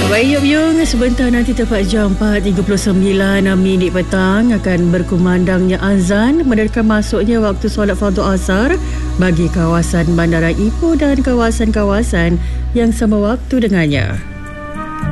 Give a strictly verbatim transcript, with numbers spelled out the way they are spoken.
Baik, Yop Yung, sebentar nanti tepat jam empat tiga puluh sembilan minit petang akan berkumandangnya azan menandakan masuknya waktu solat fardu asar bagi kawasan Bandaraya Ipoh dan kawasan-kawasan yang sama waktu dengannya.